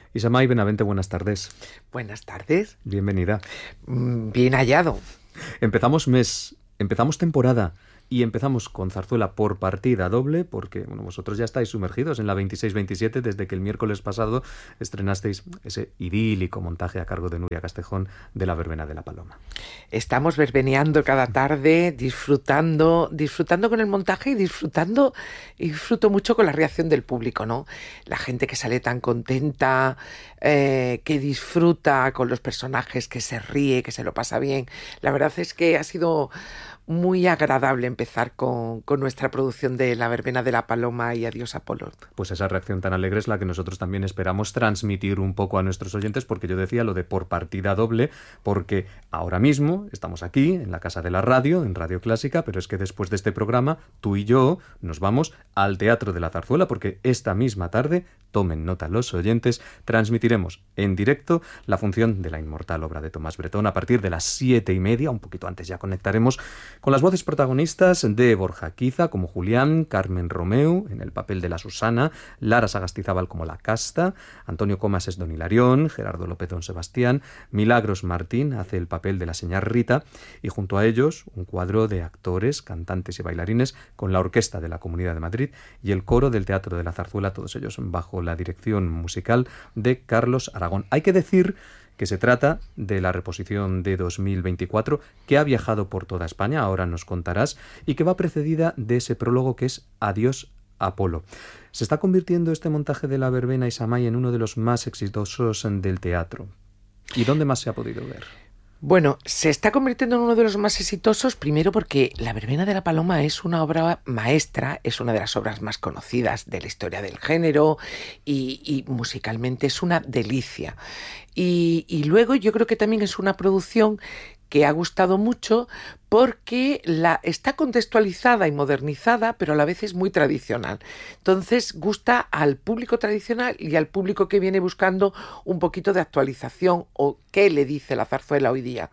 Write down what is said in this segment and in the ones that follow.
Isamay Benavente, buenas tardes. Buenas tardes. Bienvenida. Bien hallado. Empezamos mes, empezamos temporada y empezamos con zarzuela por partida doble porque vosotros ya estáis sumergidos en la 26-27 desde que el miércoles pasado estrenasteis ese idílico montaje a cargo de Nuria Castejón de La Verbena de la Paloma. Estamos verbeneando cada tarde, disfrutando con el montaje y disfruto mucho con la reacción del público, ¿no? La gente que sale tan contenta, que disfruta con los personajes, que se ríe, que se lo pasa bien. La verdad es que ha sido muy agradable empezar con nuestra producción de La Verbena de la Paloma y Adiós Apolo. Pues esa reacción tan alegre es la que nosotros también esperamos transmitir un poco a nuestros oyentes, porque yo decía lo de por partida doble, porque ahora mismo estamos aquí en la Casa de la Radio, en Radio Clásica, pero es que después de este programa, tú y yo nos vamos al Teatro de la Zarzuela, porque esta misma tarde, tomen nota los oyentes, transmitiremos en directo la función de la inmortal obra de Tomás Bretón a partir de las 7:30, un poquito antes ya conectaremos con las voces protagonistas de Borja Quiza como Julián, Carmen Romeu en el papel de la Susana, Lara Sagastizábal como la Casta, Antonio Comas es Don Hilarión, Gerardo López Don Sebastián, Milagros Martín hace el papel de la señora Rita y junto a ellos un cuadro de actores, cantantes y bailarines con la Orquesta de la Comunidad de Madrid y el coro del Teatro de la Zarzuela, todos ellos bajo la dirección musical de Carlos Aragón. Hay que decir que se trata de la reposición de 2024 que ha viajado por toda España, ahora nos contarás, y que va precedida de ese prólogo que es Adiós Apolo. Se está convirtiendo este montaje de La Verbena, Isamay, en uno de los más exitosos del teatro. ¿Y dónde más se ha podido ver? Bueno, se está convirtiendo en uno de los más exitosos, primero porque La Verbena de la Paloma es una obra maestra, es una de las obras más conocidas de la historia del género y musicalmente es una delicia. Y luego yo creo que también es una producción que ha gustado mucho porque está contextualizada y modernizada, pero a la vez es muy tradicional. Entonces gusta al público tradicional y al público que viene buscando un poquito de actualización o qué le dice la zarzuela hoy día.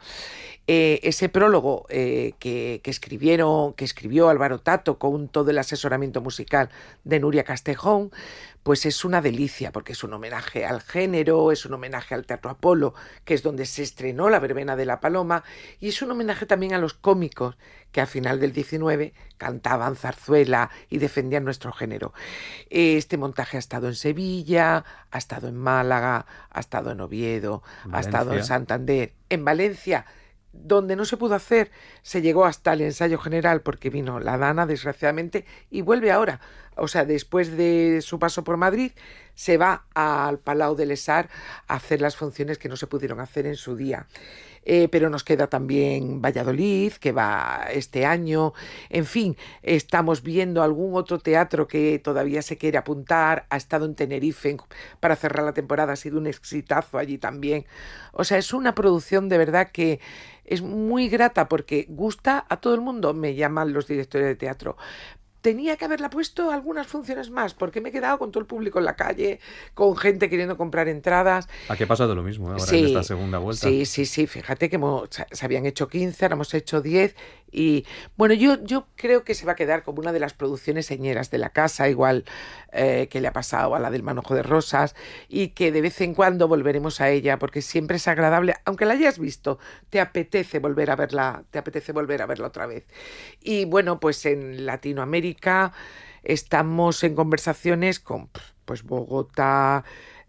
Ese prólogo que escribió Álvaro Tato con todo el asesoramiento musical de Nuria Castejón, pues es una delicia porque es un homenaje al género, es un homenaje al Teatro Apolo, que es donde se estrenó La Verbena de la Paloma, y es un homenaje también a los cómicos que a final del 19 cantaban zarzuela y defendían nuestro género. Este montaje ha estado en Sevilla, ha estado en Málaga, ha estado en Oviedo, ha estado en Santander, en Valencia. Donde no se pudo hacer, se llegó hasta el ensayo general porque vino la Dana, desgraciadamente, y vuelve ahora. O sea, después de su paso por Madrid, se va al Palau de l'Essar a hacer las funciones que no se pudieron hacer en su día. Pero nos queda también Valladolid, que va este año. En fin, estamos viendo algún otro teatro que todavía se quiere apuntar. Ha estado en Tenerife para cerrar la temporada, ha sido un exitazo allí también. O sea, es una producción de verdad que es muy grata porque gusta a todo el mundo. Me llaman los directores de teatro. Tenía que haberla puesto algunas funciones más, porque me he quedado con todo el público en la calle, con gente queriendo comprar entradas. Aquí ha pasado lo mismo ahora sí, en esta segunda vuelta. Sí, fíjate que se habían hecho 15, ahora hemos hecho 10 y bueno, yo creo que se va a quedar como una de las producciones señeras de la casa, igual que le ha pasado a la del Manojo de Rosas, y que de vez en cuando volveremos a ella, porque siempre es agradable, aunque la hayas visto, te apetece volver a verla otra vez. Y bueno, pues en Latinoamérica estamos en conversaciones con pues Bogotá,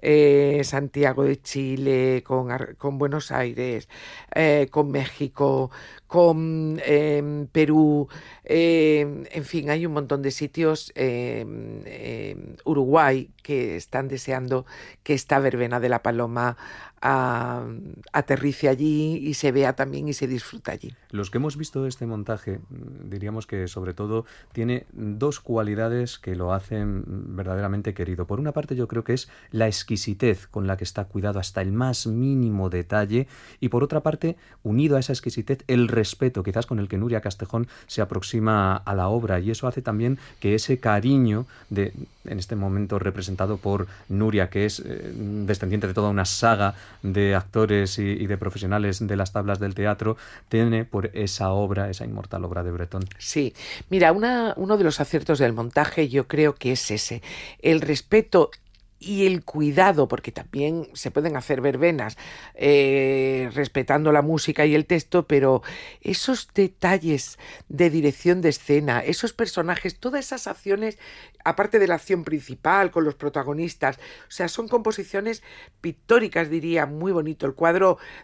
Santiago de Chile, con Buenos Aires, con México, con Perú, en fin, hay un montón de sitios, Uruguay, que están deseando que esta Verbena de la Paloma aterrice allí y se vea también y se disfruta allí. Los que hemos visto este montaje, diríamos que sobre todo tiene dos cualidades que lo hacen verdaderamente querido. Por una parte, yo creo que es la exquisitez con la que está cuidado hasta el más mínimo detalle, y por otra parte, unido a esa exquisitez, el respeto quizás con el que Nuria Castejón se aproxima a la obra, y eso hace también que ese cariño en este momento representado por Nuria, que es descendiente de toda una saga de actores y de profesionales de las tablas del teatro, tiene por esa obra, esa inmortal obra de Bretón. Sí, mira, uno de los aciertos del montaje yo creo que es ese, el respeto y el cuidado, porque también se pueden hacer verbenas respetando la música y el texto, pero esos detalles de dirección de escena, esos personajes, todas esas acciones, aparte de la acción principal con los protagonistas, o sea, son composiciones pictóricas, diría, muy bonito. El cuadro